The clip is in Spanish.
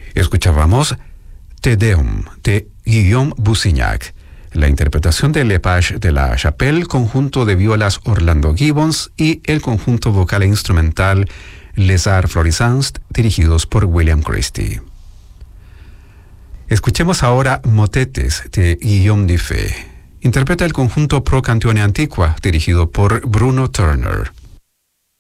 Escuchábamos Te Deum de Guillaume Busignac, la interpretación de Le Page de la Chapelle, conjunto de violas Orlando Gibbons y el conjunto vocal e instrumental Les Arts Florissants, dirigidos por William Christie. Escuchemos ahora Motetes de Guillaume Dufay. Interpreta el conjunto Pro Canzone Antiqua, dirigido por Bruno Turner.